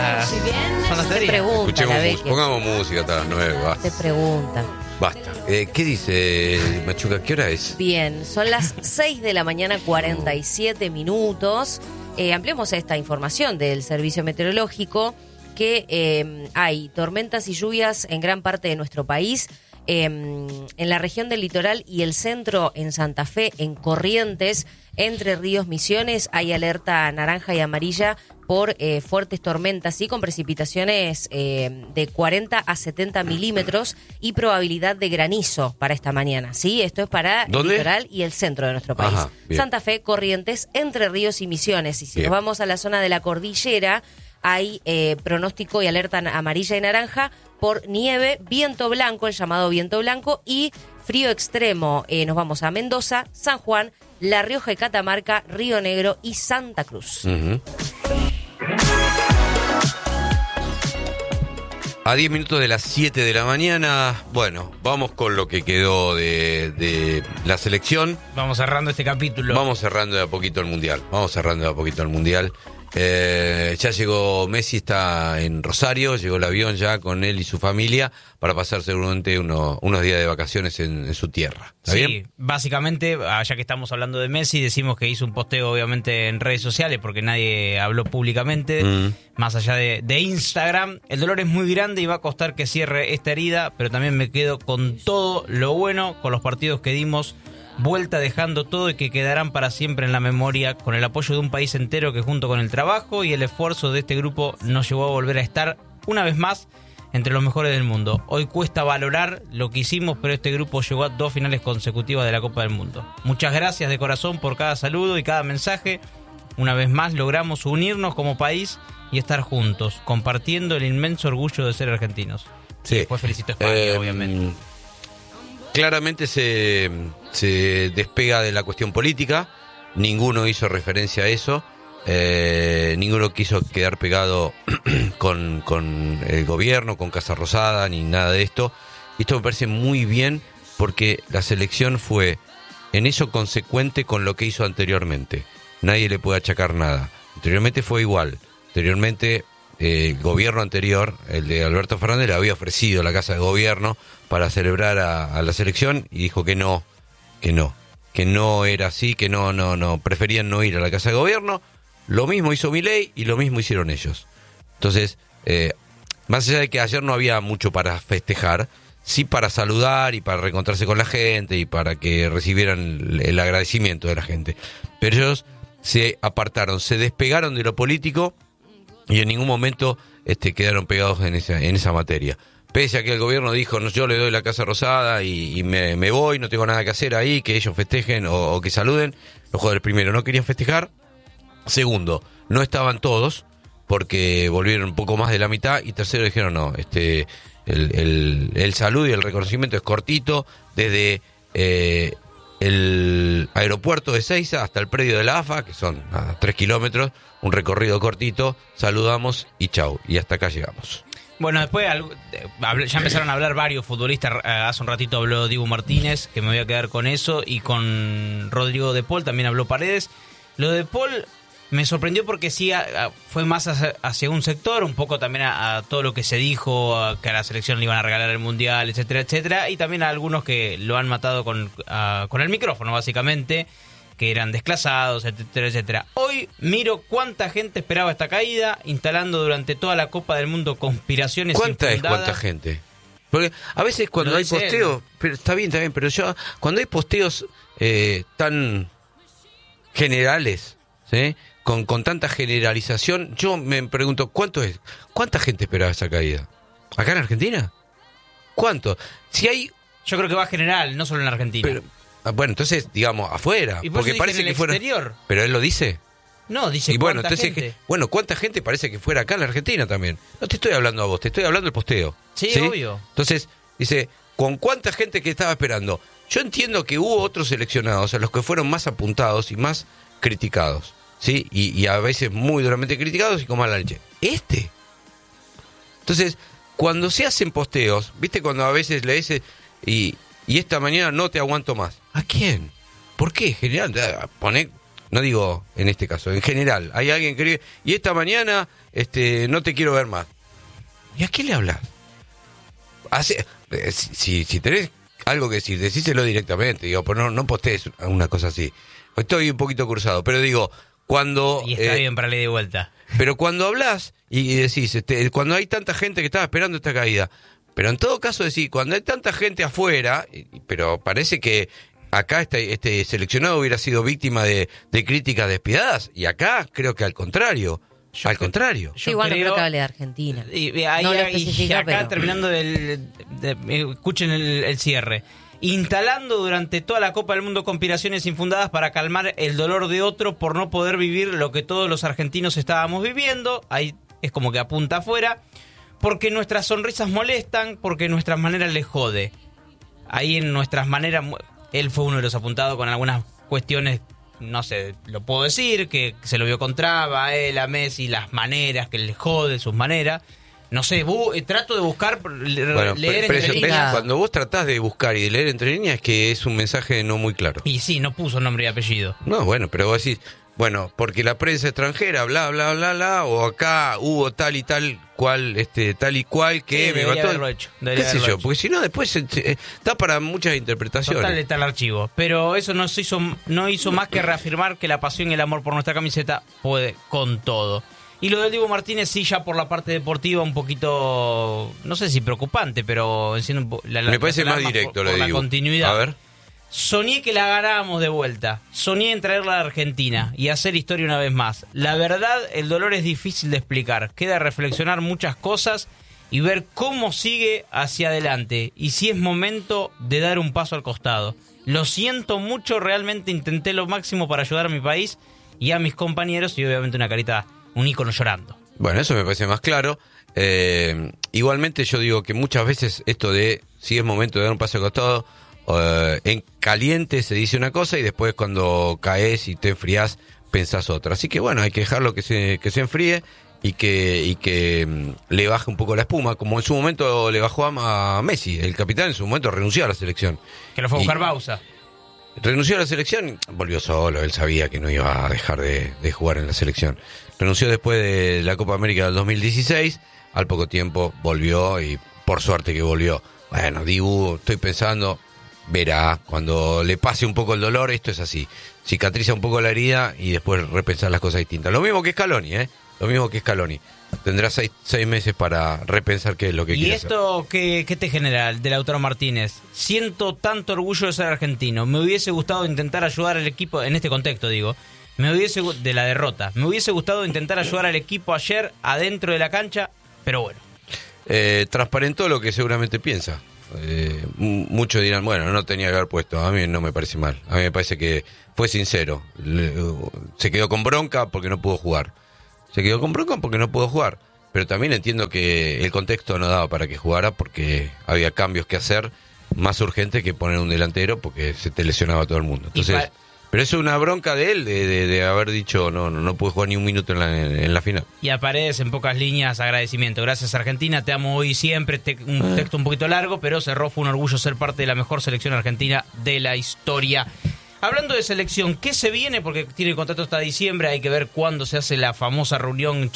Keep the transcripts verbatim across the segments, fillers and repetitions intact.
las, Si bien, son las te teorías. pregunta, Escuchemos la música, Becky. pongamos música hasta las nueve, basta. Te pregunta. Basta. Eh, ¿Qué dice Machuca? ¿Qué hora es? Bien, son las seis de la mañana, cuarenta y siete minutos. Eh, ampliamos esta información del Servicio Meteorológico que eh, hay tormentas y lluvias en gran parte de nuestro país. Eh, en la región del litoral y el centro, en Santa Fe, en Corrientes, Entre Ríos, Misiones, hay alerta naranja y amarilla por eh, fuertes tormentas y con precipitaciones eh, de cuarenta a setenta milímetros y probabilidad de granizo para esta mañana. ¿Sí? Esto es para el ¿Dónde? litoral y el centro de nuestro país. Ajá, bien. Santa Fe, Corrientes, Entre Ríos y Misiones. Y si Bien. nos vamos a la zona de la cordillera, hay eh, pronóstico y alerta amarilla y naranja por nieve, viento blanco, el llamado viento blanco, y frío extremo. Eh, nos vamos a Mendoza, San Juan, La Rioja y Catamarca, Río Negro y Santa Cruz. Ujú. A diez minutos de las siete de la mañana, bueno, vamos con lo que quedó de, de la selección. Vamos cerrando este capítulo. Vamos cerrando de a poquito el Mundial. Vamos cerrando de a poquito el Mundial. Eh, ya llegó Messi, está en Rosario, llegó el avión ya con él y su familia para pasar seguramente uno, unos días de vacaciones en, en su tierra. ¿Está Sí, bien? básicamente, ya que estamos hablando de Messi, decimos que hizo un posteo obviamente en redes sociales porque nadie habló públicamente, Mm. más allá de, de Instagram. El dolor es muy grande y va a costar que cierre esta herida, pero también me quedo con todo lo bueno, con los partidos que dimos vuelta, dejando todo y que quedarán para siempre en la memoria, con el apoyo de un país entero que junto con el trabajo y el esfuerzo de este grupo nos llevó a volver a estar una vez más entre los mejores del mundo. Hoy cuesta valorar lo que hicimos, pero este grupo llegó a dos finales consecutivas de la Copa del Mundo. Muchas gracias de corazón por cada saludo y cada mensaje. Una vez más logramos unirnos como país y estar juntos, compartiendo el inmenso orgullo de ser argentinos. Sí. Después felicito a España, Eh, obviamente. Claramente se, se despega de la cuestión política, ninguno hizo referencia a eso, eh, ninguno quiso quedar pegado con, con el gobierno, con Casa Rosada, ni nada de esto. Y esto me parece muy bien porque la selección fue en eso consecuente con lo que hizo anteriormente. Nadie le puede achacar nada. Anteriormente fue igual, anteriormente... Eh, el gobierno anterior, el de Alberto Fernández, le había ofrecido la casa de gobierno para celebrar a, a la selección y dijo que no, que no, que no era así, que no, no, no, preferían no ir a la casa de gobierno. Lo mismo hizo Milei y lo mismo hicieron ellos. Entonces, eh, más allá de que ayer no había mucho para festejar, sí para saludar y para reencontrarse con la gente y para que recibieran el, el agradecimiento de la gente. Pero ellos se apartaron, se despegaron de lo político y en ningún momento este, quedaron pegados en esa, en esa materia. Pese a que el gobierno dijo, no, yo le doy la Casa Rosada y, y me, me voy, no tengo nada que hacer ahí, que ellos festejen o, o que saluden. Los jugadores primero no querían festejar. Segundo, no estaban todos porque volvieron un poco más de la mitad. Y tercero dijeron, no, este el, el, el saludo y el reconocimiento es cortito desde... Eh, el aeropuerto de Seiza hasta el predio de la A F A, que son a tres kilómetros, un recorrido cortito, saludamos y chau, y hasta acá llegamos. Bueno, después ya empezaron a hablar varios futbolistas. Hace un ratito habló Dibu Martínez, que me voy a quedar con eso, y con Rodrigo de Paul también habló Paredes. Lo de Paul me sorprendió porque sí fue más hacia, hacia un sector, un poco también a, a todo lo que se dijo, a que a la selección le iban a regalar el Mundial, etcétera, etcétera, y también a algunos que lo han matado con, a, con el micrófono, básicamente, que eran desclasados, etcétera, etcétera. Hoy miro cuánta gente esperaba esta caída, instalando durante toda la Copa del Mundo conspiraciones ¿Cuánta es infundadas. cuánta gente? Porque a veces cuando Lo hay dice posteos, él. pero está bien, está bien, pero yo cuando hay posteos eh, tan generales, ¿sí? Con, con tanta generalización, yo me pregunto, ¿cuánto es? ¿Cuánta gente esperaba esa caída? ¿Acá en Argentina? ¿Cuánto? Si hay... Yo creo que va general, no solo en Argentina. Pero, ah, bueno, entonces, digamos, afuera. Y por porque eso dije parece en el que fuera... exterior. Pero él lo dice. No, dice Y bueno, cuánta entonces, gente. que- bueno, ¿cuánta gente parece que fuera acá en la Argentina también? No te estoy hablando a vos, te estoy hablando del posteo. Sí, obvio. Entonces, dice, ¿con cuánta gente que estaba esperando? Yo entiendo que hubo otros seleccionados, a los que fueron más apuntados y más criticados, ¿sí? Y, y a veces muy duramente criticados y con mala leche. ¿Este? Entonces, cuando se hacen posteos, ¿viste cuando a veces le dices, y, y esta mañana no te aguanto más? ¿A quién? ¿Por qué? General, poné no digo en este caso, en general, hay alguien que dice, y esta mañana este, no te quiero ver más. ¿Y a qué le hablas? Hace, eh, si, si tenés algo que decir, decíselo directamente, digo, pero no, no postees una cosa así. Estoy un poquito cruzado, pero digo, cuando... Y está eh, bien para ley de vuelta. Pero cuando hablas y, y decís, este, cuando hay tanta gente que estaba esperando esta caída, pero en todo caso decís, cuando hay tanta gente afuera, pero parece que acá este, este seleccionado hubiera sido víctima de, de críticas despiadadas, y acá creo que al contrario, Yo al creo, contrario. Sí, igual no creo que hable de Argentina. Y, y ahí, No lo y especifica, acá pero... terminando del... De, de, escuchen el, el cierre. Instalando durante toda la Copa del Mundo conspiraciones infundadas para calmar el dolor de otro por no poder vivir lo que todos los argentinos estábamos viviendo. Ahí es como que apunta afuera. Porque nuestras sonrisas molestan, porque nuestras maneras les jode. Ahí en nuestras maneras... Él fue uno de los apuntados con algunas cuestiones, no sé, lo puedo decir, que se lo vio con Traba, a él, a Messi, las maneras, que les jode sus maneras. No sé, bu- eh, trato de buscar, le- Bueno, leer pero entre eso, líneas. ves, cuando vos tratás de buscar y de leer entre líneas, es que es un mensaje no muy claro. Y sí, no puso nombre y apellido. No, bueno, pero vos decís, bueno, porque la prensa extranjera, bla, bla, bla, bla, o acá hubo tal y tal cual, este, tal y cual que Sí, me debería mató. haberlo hecho, ¿Qué debería sé haberlo yo? hecho. Porque si no, después eh, eh, da para muchas interpretaciones. Total está el archivo. Pero eso no, se hizo, no hizo más que reafirmar que la pasión y el amor por nuestra camiseta puede con todo. Y lo del Diego Martínez sí, ya por la parte deportiva un poquito, no sé si preocupante, pero enciende un po- la, la- Me parece las más alarmas directo por, lo por de la Dibu. continuidad. A ver. Soñé que la ganábamos de vuelta. Soñé en traerla a la Argentina y hacer historia una vez más. La verdad, el dolor es difícil de explicar. Queda reflexionar muchas cosas y ver cómo sigue hacia adelante. Y si es momento de dar un paso al costado. Lo siento mucho, realmente intenté lo máximo para ayudar a mi país y a mis compañeros. Y obviamente una carita, un ícono llorando. Bueno, eso me parece más claro. Eh, igualmente yo digo que muchas veces esto de si es momento de dar un paso al costado, eh, en caliente se dice una cosa y después cuando caes y te enfrías pensás otra. Así que bueno, hay que dejarlo que se, que se enfríe y que, y que mm, le baje un poco la espuma, como en su momento le bajó a, a Messi. El capitán en su momento renunció a la selección. Que lo fue a buscar Y- Bausa. Renunció a la selección, volvió solo, él sabía que no iba a dejar de, de jugar en la selección. Renunció después de la Copa América del dos mil dieciséis, al poco tiempo volvió y por suerte que volvió. Bueno, Dibu, estoy pensando, verá, cuando le pase un poco el dolor, esto es así. Cicatriza un poco la herida y después repensar las cosas distintas. Lo mismo que Scaloni, ¿eh? Lo mismo que Scaloni. Tendrá seis, seis meses para repensar qué es lo que ¿Y quiere hacer. esto qué, qué te genera, el de Lautaro Martínez? Siento tanto orgullo de ser argentino. Me hubiese gustado intentar ayudar al equipo, en este contexto digo, me hubiese gu- de la derrota. Me hubiese gustado intentar ayudar al equipo ayer adentro de la cancha, pero bueno. Eh, transparentó lo que seguramente piensa. Eh, m- muchos dirán, bueno, no tenía que haber puesto. A mí no me parece mal. A mí me parece que fue sincero. Le- se quedó con bronca porque no pudo jugar. Se quedó con bronca porque no pudo jugar. Pero también entiendo que el contexto no daba para que jugara porque había cambios que hacer más urgentes que poner un delantero porque se te lesionaba todo el mundo. Y Entonces, pa- pero eso es una bronca de él de, de, de haber dicho no, no, no pude jugar ni un minuto en la, en la final. Y a Paredes en pocas líneas, agradecimiento. Gracias Argentina, te amo hoy y siempre. Te- un texto un poquito largo, pero cerró, fue un orgullo ser parte de la mejor selección argentina de la historia. Hablando de selección, ¿qué se viene? Porque tiene el contrato hasta diciembre, hay que ver cuándo se hace la famosa reunión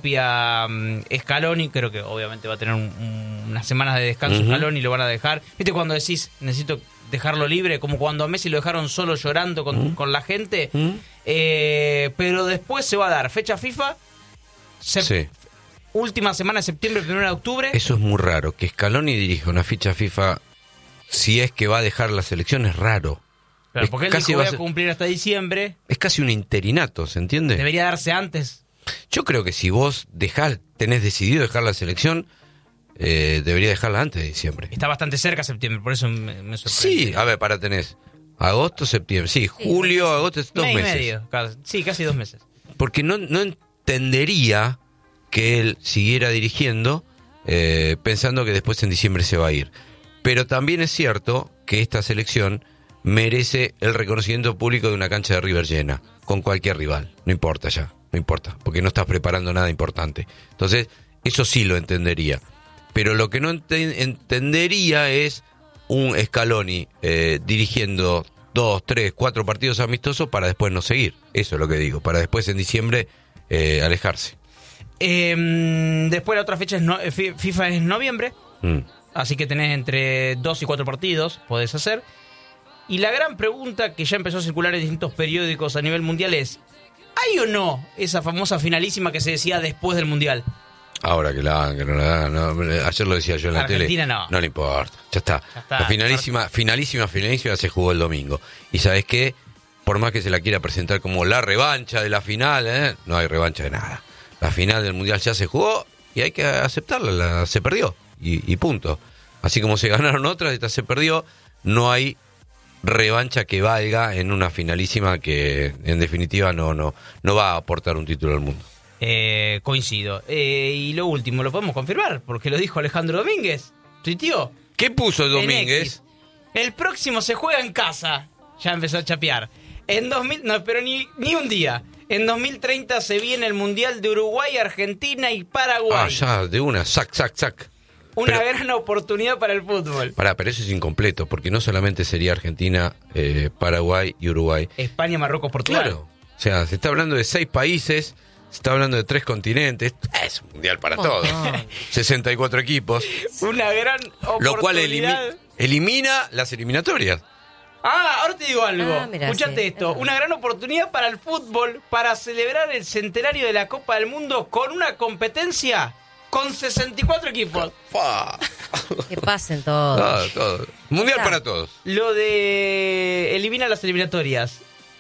Chiquitapia-Scaloni. Creo que obviamente va a tener un- un- unas semanas de descanso Ujú. Scaloni y lo van a dejar. ¿Viste cuando decís, necesito dejarlo libre? Como cuando a Messi lo dejaron solo llorando con, con la gente. Eh, pero después se va a dar fecha FIFA, sep- Sí. última semana de septiembre, primero de octubre. Eso es muy raro. Que Scaloni dirija una ficha FIFA, si es que va a dejar la selección, es raro. Claro, es porque él casi dijo, va voy a a ser- cumplir hasta diciembre. Es casi un interinato, ¿se entiende? Debería darse antes. Yo creo que si vos dejás, tenés decidido dejar la selección, eh, debería dejarla antes de diciembre. Está bastante cerca septiembre, por eso me, me sorprende. Sí, a ver, para tenés agosto, septiembre, sí, julio, agosto, dos Mes y meses. medio, casi. Sí, casi dos meses. Porque no, no entendería que él siguiera dirigiendo eh, pensando que después en diciembre se va a ir. Pero también es cierto que esta selección merece el reconocimiento público de una cancha de River llena, con cualquier rival, no importa ya, no importa, porque no estás preparando nada importante. Entonces, eso sí lo entendería. Pero lo que no ente- entendería es un Scaloni eh, dirigiendo dos, tres, cuatro partidos amistosos para después no seguir. Eso es lo que digo, para después en diciembre eh, alejarse. Eh, después la otra fecha es no, FIFA es noviembre, mm. así que tenés entre dos y cuatro partidos, podés hacer. Y la gran pregunta que ya empezó a circular en distintos periódicos a nivel mundial es, ¿hay o no esa famosa finalísima que se decía después del mundial? Ahora que la hagan, que no la hagan. No, ayer lo decía yo en la Argentina tele. no. No le importa. Ya está. Ya está. La finalísima, finalísima, finalísima se jugó el domingo. Y ¿sabes qué? Por más que se la quiera presentar como la revancha de la final, ¿eh? No hay revancha de nada. La final del mundial ya se jugó y hay que aceptarla. La, se perdió. Y, y punto. Así como se ganaron otras, esta se perdió. No hay revancha que valga en una finalísima que en definitiva no, no, no va a aportar un título al mundo. Eh, coincido. Eh, y lo último, lo podemos confirmar, porque lo dijo Alejandro Domínguez, tuiteó. ¿Qué puso Domínguez? El próximo se juega en casa. Ya empezó a chapear. En dos mil, no, pero ni, ni un día. En dos mil treinta se viene el Mundial de Uruguay, Argentina y Paraguay. Ah, ya, de una, sac, sac, sac. Una pero, gran oportunidad para el fútbol. Pará, pero eso es incompleto, porque no solamente sería Argentina, eh, Paraguay y Uruguay. España, Marruecos, Portugal. Claro. O sea, se está hablando de seis países... Se está hablando de tres continentes. Es un mundial para oh, todos. No. sesenta y cuatro equipos. Una gran oportunidad. Lo cual elimi- elimina las eliminatorias. Ah, ahora te digo algo. Ah, mirá, Escuchate sí, esto. Una gran oportunidad para el fútbol para celebrar el centenario de la Copa del Mundo con una competencia con sesenta y cuatro equipos. Que pasen todos. Todo, todo. Mundial Está. para todos. Lo de elimina las eliminatorias.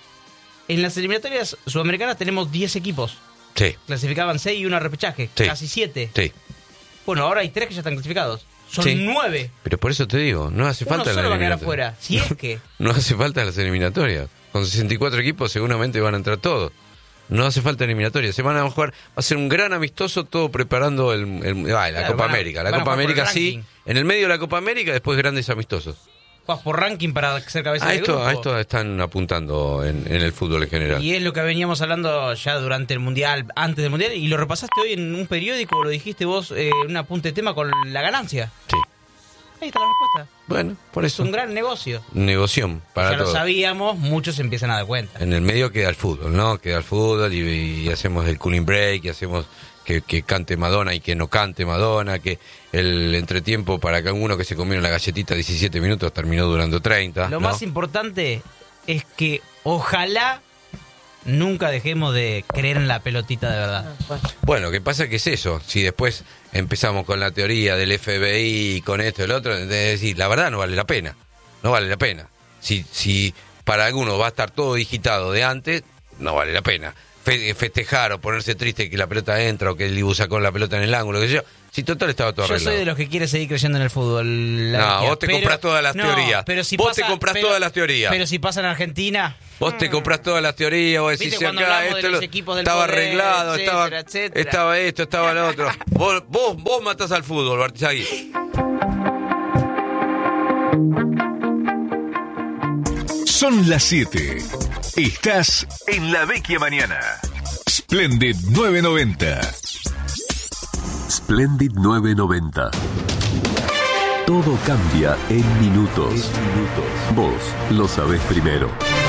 En las eliminatorias sudamericanas tenemos diez equipos. Sí. Clasificaban seis y uno a repechaje. Sí. Casi siete. Sí. Bueno, ahora hay tres que ya están clasificados. Son Sí. nueve. Pero por eso te digo, no hace Uno falta solo la va a quedar eliminatoria. afuera. Si es que... No hace falta las eliminatorias. Con sesenta y cuatro equipos seguramente van a entrar todos. No hace falta eliminatoria. Se van a jugar, va a ser un gran amistoso todo preparando el, el- ah, la Claro, Copa van a- América. La van a Copa jugar por América el sí. ranking. En el medio de la Copa América, después grandes amistosos. Juegas por ranking para ser cabeza A de esto, grupo. a esto están apuntando en, en el fútbol en general. Y es lo que veníamos hablando ya durante el Mundial, antes del Mundial, y lo repasaste hoy en un periódico, lo dijiste vos eh, en un apunte de tema con la ganancia. Sí. Ahí está la respuesta. Bueno, por Es eso. un gran negocio. Negoción para ya lo todos. sabíamos, muchos se empiezan a dar cuenta. En el medio queda el fútbol, ¿no? Queda el fútbol y, y hacemos el cooling break, y hacemos que, que cante Madonna y que no cante Madonna, que el entretiempo para cada uno que se comieron la galletita diecisiete minutos terminó durando treinta. Lo ¿no? más importante es que ojalá nunca dejemos de creer en la pelotita de verdad. Ah, bueno. Bueno, lo que pasa que es eso. Si después empezamos con la teoría del F B I y con esto y el otro, es decir, la verdad no vale la pena. No vale la pena. Si, si para algunos va a estar todo digitado de antes, no vale la pena. Fe- festejar o ponerse triste que la pelota entra o que el Dibu sacó la pelota en el ángulo, que sé yo. Si total estaba todo Yo arreglado. soy de los que quiere seguir creyendo en el fútbol. la No, bestia. vos te Pero- comprás todas las no, teorías. pero si Vos pasa- te comprás pero- todas las teorías. Pero si pasa en Argentina... Vos te comprás todas las teorías, vos decís ¿Viste cuando acá, hablamos de esto los lo- equipos del estaba poder, arreglado, etcétera, estaba, etcétera? estaba esto, estaba lo otro. Vos, vos, vos matás al fútbol, Bartizagui. Son las siete. Estás en La Vecchia Mañana. Splendid novecientos noventa. Splendid novecientos noventa. Todo cambia en minutos. Vos lo sabés primero.